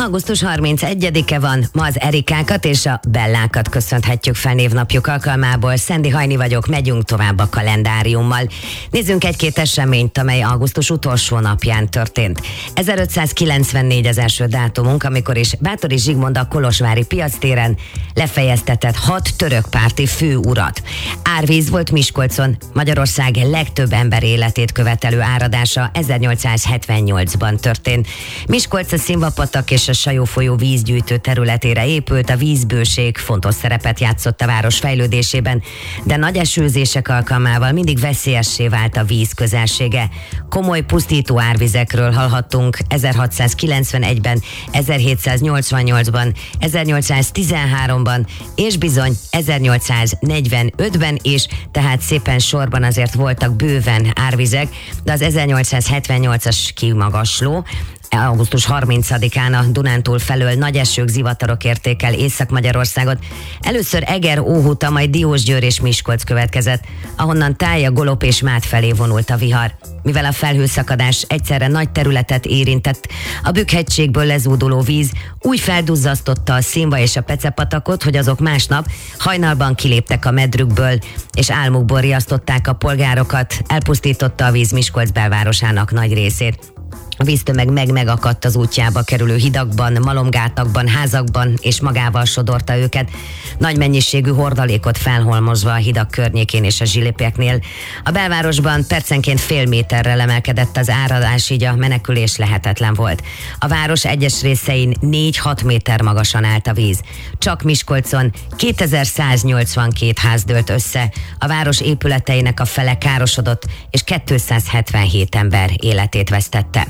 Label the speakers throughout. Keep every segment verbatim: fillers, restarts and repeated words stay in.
Speaker 1: augusztus harmincegyedike van, ma az Erikákat és a Bellákat köszönhetjük fel névnapjuk alkalmából. Szendi Hajni vagyok, megyünk tovább a kalendáriummal. Nézzünk egy-két eseményt, amely augusztus utolsó napján történt. ezerötszázkilencvennégy az első dátumunk, amikor is Báthori Zsigmond a kolozsvári piactéren lefejeztetett hat törökpárti főurat. Árvíz volt Miskolcon, Magyarország legtöbb ember életét követelő áradása ezernyolcszázhetvennyolcban történt. Miskolc a Szilvapatak és a Sajó folyó vízgyűjtő területére épült, a vízbőség fontos szerepet játszott a város fejlődésében, de nagy esőzések alkalmával mindig veszélyessé vált a víz közelsége. Komoly pusztító árvizekről hallhattunk ezerhatszázkilencvenegyben, ezerhétszáznyolcvannyolcban, ezernyolcszáztizenháromban és bizony ezernyolcszáznegyvenötben is, tehát szépen sorban azért voltak bőven árvizek, de az ezernyolcszázhetvennyolcas kimagasló. augusztus harmincadikán a Dunántúl felől nagy esők, zivatarok érték el Észak-Magyarországot. Először Eger, Óhuta, majd Diósgyőr és Miskolc következett, ahonnan Tája, Golop és Mát felé vonult a vihar. Mivel a felhőszakadás egyszerre nagy területet érintett, a Bükk-hegységből lezúduló víz úgy felduzzasztotta a Színva és a Pecepatakot, hogy azok másnap hajnalban kiléptek a medrükből, és álmukból riasztották a polgárokat, elpusztította a víz Miskolc belvárosának nagy részét. A víztömeg meg-megakadt az útjába kerülő hidakban, malomgátakban, házakban, és magával sodorta őket, nagy mennyiségű hordalékot felholmozva a hidak környékén és a zsilipeknél. A belvárosban percenként fél méterrel emelkedett az áradás, így a menekülés lehetetlen volt. A város egyes részein négy-hat méter magasan állt a víz. Csak Miskolcon kétezer-száznyolcvankét ház dőlt össze, a város épületeinek a fele károsodott, és kétszázhetvenhét ember életét vesztette.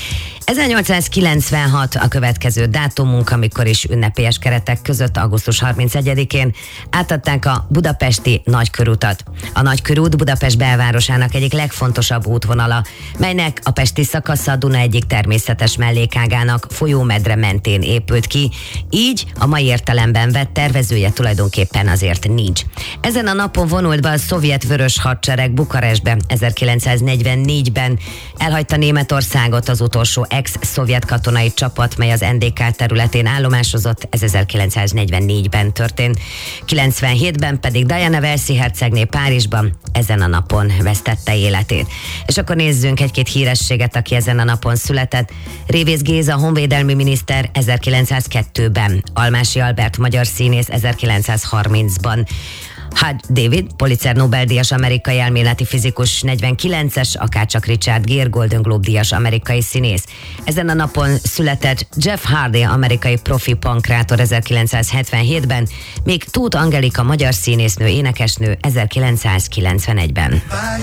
Speaker 1: ezernyolcszázkilencvenhat a következő dátumunk, amikor is ünnepélyes keretek között augusztus harmincegyedikén átadták a budapesti Nagykörútat. A Nagykörút Budapest belvárosának egyik legfontosabb útvonala, melynek a pesti szakasza a Duna egyik természetes mellékágának folyómedre mentén épült ki, így a mai értelemben vett tervezője tulajdonképpen azért nincs. Ezen a napon vonult be a szovjet vörös hadsereg Bukarestbe ezerkilencszáznegyvennégyben, elhagyta Németországot az utolsó ex-szovjet katonai csapat, mely az en dé ká területén állomásozott, ez ezerkilencszáznegyvennégyben történt. kilencvenhétben pedig Diana Velszi hercegné Párizsban ezen a napon vesztette életét. És akkor nézzünk egy-két hírességet, aki ezen a napon született. Révész Géza honvédelmi miniszter ezerkilencszázkettőben, Almási Albert magyar színész ezerkilencszázharmincban, Hugh David, Pulitzer Nobel-díjas amerikai elméleti fizikus negyvenkilences, akárcsak Richard Gere Golden Globe-díjas amerikai színész. Ezen a napon született Jeff Hardy, amerikai profi pankrátor ezerkilencszázhetvenhétben, még Tóth Angelika magyar színésznő, énekesnő ezerkilencszázkilencvenegyben.